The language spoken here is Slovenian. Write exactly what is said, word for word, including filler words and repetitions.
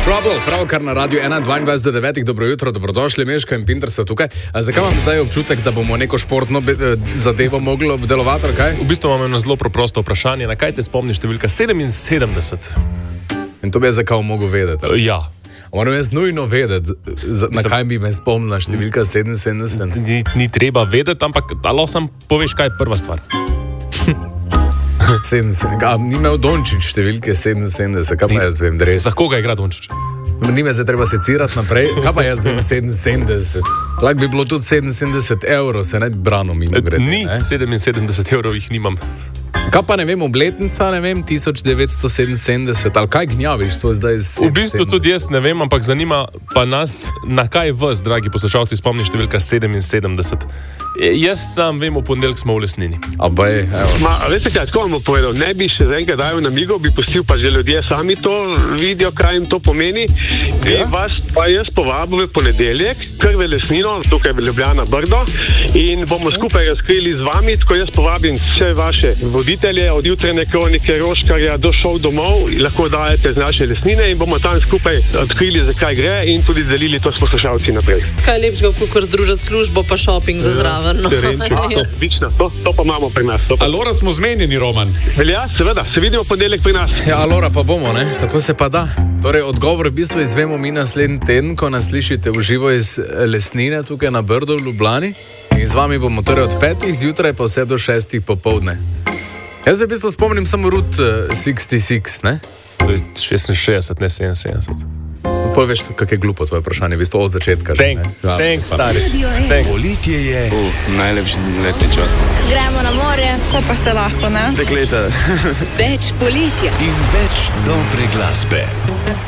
Trouble, pravkar na radiju ena dvajset do devetih, dobro jutro, dobrodošli, Meško in Pinter so tukaj. A zakaj vam zdaj občutek, da bomo neko športno zadevo mogli obdelovati, ali kaj? V bistvu imamo eno zelo preprosto vprašanje, na kaj te spomni številka sedeminsedemdeset? In to bi jaz zakaj mogel vedeti? Ali? Ja. Moram jaz nujno vedeti, na kaj bi me spomnila številka sedeminsedemdeset. Ni, ni treba vedeti, ampak lahko sam poveš, kaj je prva stvar. sedemdeset, a, ni imel Dončić številke sedeminsedemdeset, kaj pa jaz vem, da res. Za koga igra Dončić? Ni me zdaj treba secirati naprej, kaj pa jaz vem, sedeminsedemdeset. Lahko bi bilo tudi sedeminsedemdeset evrov, se ne bi branil mimo grede. Ni, ne? sedeminsedemdeset evrov jih nimam. Kaj pa ne vem, obletnica, ne vem, tisoč devetsto sedeminsedemdeset, ali kaj gnjaviš to zdaj? V bistvu tudi jaz ne vem, ampak zanima pa nas, na kaj vas, dragi poslušalci, spomni številka sedeminsedemdeset. Jaz sam vem, v ponedeljek smo v Lesnini. Abaj, evo. Ma, veste kaj, tako vam bom povedal, ne bi še zaenkrat dajal na migo, bi pustil pa že ljudje sami to vidijo, kaj jim to pomeni. Bi ja? vas pa jaz povabil v ponedeljek, kar v Lesnino, tukaj v Ljubljana Brdo, in bomo skupaj razkrili z vami, tako jaz povabim vse vaše voditelje, od jutrajne kronike Roškarja do šov domov, lahko dajete z naše Lesnine in bomo tam skupaj odkrili, zakaj gre in tudi delili to s poslušalci naprej. Kaj lepšega, kakor združiti službo pa šoping za zraven. No. Odlično, to, to pa imamo pri nas. Pa... Alora smo zmenjeni, Roman. Velja, seveda, se vidimo ponedeljek pri nas. Ja, Alora pa bomo, ne? Tako se pa da. Torej, odgovor v bistvu izvemo mi naslednji teden, ko nas slišite v živo iz Lesnine, tukaj na Brdu v Ljubljani. In z vami bomo torej od petih zjutraj pa vse do šestih popoldne. Jaz se v bistvu spomnim samo Route šestdeset šest, ne? To je šestinšestdeset, ne sedeminsedemdeset. Poveš, kak je glupo tvoje vprašanje, v bistvu od začetka. Thanks, ja, thanks, stari. Poletje je uh, najlepši letni čas. Gremo na morje, ko pa se lahko, ne? Dekleta. Več poletja in več dobre glasbe.